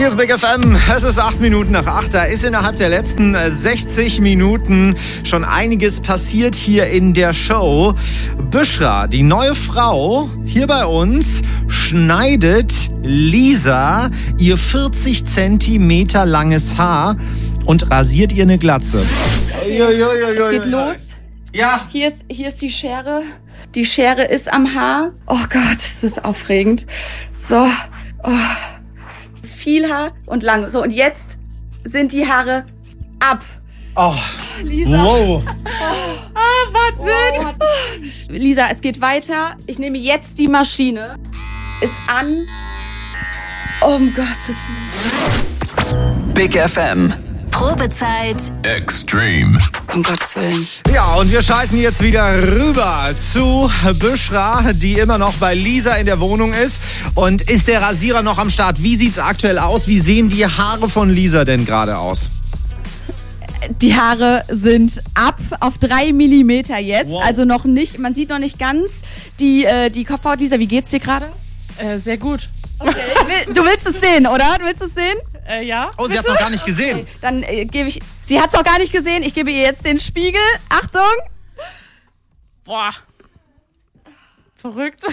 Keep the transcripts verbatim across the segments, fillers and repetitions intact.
Hier ist Big F M, es ist acht Minuten nach acht. Da ist innerhalb der letzten sechzig Minuten schon einiges passiert hier in der Show. Büschra, die neue Frau hier bei uns, schneidet Lisa ihr vierzig Zentimeter langes Haar und rasiert ihr eine Glatze. Okay. Jo, jo, jo, jo, es geht los. Ja. Hier ist, hier ist die Schere. Die Schere ist am Haar. Oh Gott, das ist aufregend. So. Oh. Viel Haar und lang. So, und jetzt sind die Haare ab. Oh, Lisa. Wow. Oh, oh Wahnsinn. Oh. Lisa, es geht weiter. Ich nehme jetzt die Maschine. Ist an. Oh, um Gottes Willen. Big F M. Probezeit Extreme. Um Gottes Willen. Ja, und wir schalten jetzt wieder rüber zu Büschra, die immer noch bei Lisa in der Wohnung ist. Und ist der Rasierer noch am Start? Wie sieht's aktuell aus? Wie sehen die Haare von Lisa denn gerade aus? Die Haare sind ab auf drei Millimeter jetzt. Wow. Also noch nicht, man sieht noch nicht ganz die, äh, die Kopfhaut. Lisa, wie geht's dir gerade? Äh, sehr gut. Okay. Du willst es sehen, oder? Du willst es sehen? Äh, ja. Oh, sie hat's noch gar nicht gesehen. Okay, dann äh, gebe ich... Sie hat's noch gar nicht gesehen. Ich gebe ihr jetzt den Spiegel. Achtung. Boah. Verrückt.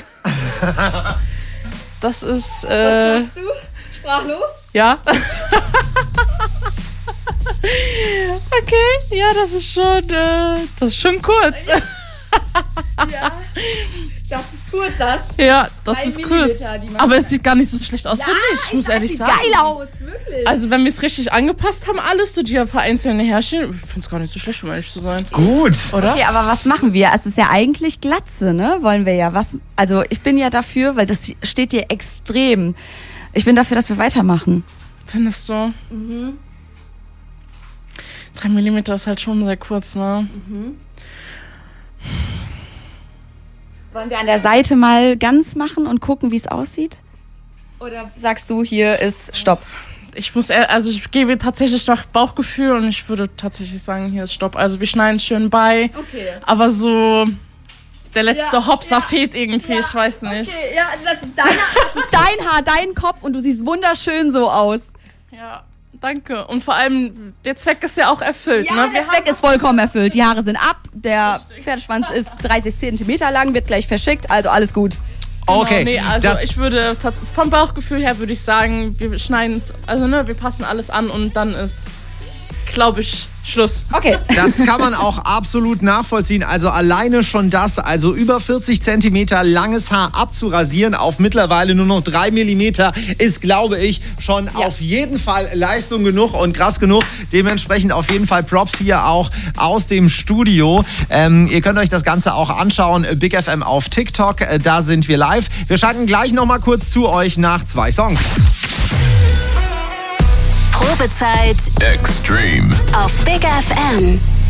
Das ist... Äh, Was sagst du? Sprachlos? Ja. Okay, ja, das ist schon... Äh, das ist schon kurz. Ja. Das ist kurz, das. Ja, das Drei ist kurz. Millimeter, die man- Aber es sieht gar nicht so schlecht aus, Ja, finde ich. Ich muss sag, ehrlich sieht sagen. geil aus, wirklich. Also wenn wir es richtig angepasst haben, alles, so die vereinzelten Härchen, ich finde es gar nicht so schlecht, um ehrlich zu sein. Gut. Oder? Okay, aber was machen wir? Es ist ja eigentlich Glatze, ne? Wollen wir ja. Was? Also ich bin ja dafür, weil das steht dir extrem. Ich bin dafür, dass wir weitermachen. Findest du? Mhm. Drei Millimeter ist halt schon sehr kurz, ne? Mhm. Wollen wir an der Seite mal ganz machen und gucken, wie es aussieht? Oder sagst du, hier ist Stopp? Ich muss, eher- also ich gebe tatsächlich noch Bauchgefühl und ich würde tatsächlich sagen, hier ist Stopp. Also wir schneiden es schön bei, Okay. aber so der letzte Ja, Hopser ja, fehlt irgendwie, ich weiß nicht. Okay, ja, das ist, deine, das ist dein Haar, dein Kopf und du siehst wunderschön so aus. Ja, danke. Und vor allem, der Zweck ist ja auch erfüllt. Ja, ne? der Zweck ist vollkommen erfüllt. Die Haare sind ab, der Pferdeschwanz ist dreißig Zentimeter lang, wird gleich verschickt, also alles gut. Okay. Nee, also das, ich würde, tats- vom Bauchgefühl her würde ich sagen, wir schneiden es, also ne, wir passen alles an und dann ist, glaube ich, Schluss. Okay. das kann man auch absolut nachvollziehen. Also alleine schon das, also über vierzig Zentimeter langes Haar abzurasieren auf mittlerweile nur noch drei Millimeter ist, glaube ich, schon Ja. auf jeden Fall Leistung genug und krass genug. Dementsprechend auf jeden Fall Props hier auch aus dem Studio. Ähm, ihr könnt euch das Ganze auch anschauen. Big F M auf TikTok, äh, da sind wir live. Wir schalten gleich nochmal kurz zu euch nach zwei Songs. Probezeit Extreme. auf Big F M.